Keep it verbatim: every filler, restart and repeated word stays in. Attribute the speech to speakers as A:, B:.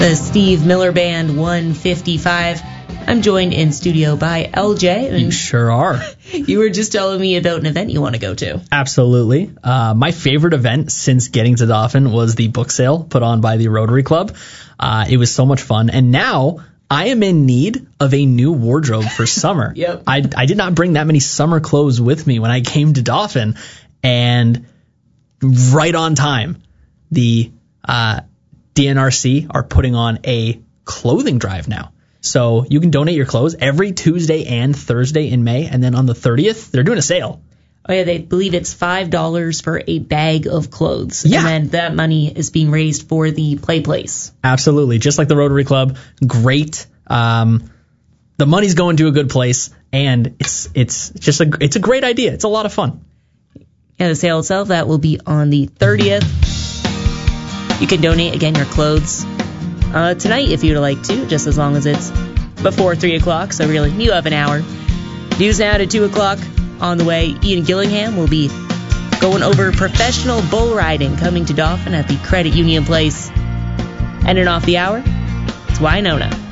A: The Steve Miller Band one fifty-five. I'm joined in studio by L J. And
B: you sure are.
A: You were just telling me about an event you want to go to.
B: Absolutely. Uh, my favorite event since getting to Dauphin was the book sale put on by the Rotary Club. Uh, it was so much fun. And now I am in need of a new wardrobe for summer.
A: Yep.
B: I, I did not bring that many summer clothes with me when I came to Dauphin. And right on time, the uh, D N R C are putting on a clothing drive now. So you can donate your clothes every Tuesday and Thursday in May. And then on the thirtieth, they're doing a sale.
A: Oh, yeah, they believe it's five dollars for a bag of clothes.
B: Yeah.
A: And then that money is being raised for the Play Place.
B: Absolutely. Just like the Rotary Club. Great. Um, the money's going to a good place. And it's it's just a, it's a great idea. It's a lot of fun.
A: Yeah, the sale itself, that will be on the thirtieth. You can donate, again, your clothes uh, tonight if you'd like to, just as long as it's before three o'clock. So really, you have an hour. News now to two o'clock. On the way, Ian Gillingham will be going over professional bull riding coming to Dauphin at the Credit Union Place. Ending off the hour, it's Winona.